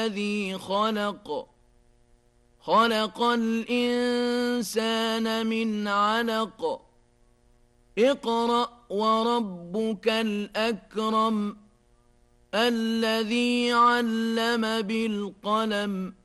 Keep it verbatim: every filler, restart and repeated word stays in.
الذي خلق خلق الإنسان من علق اقرأ وربك الأكرم الذي علم بالقلم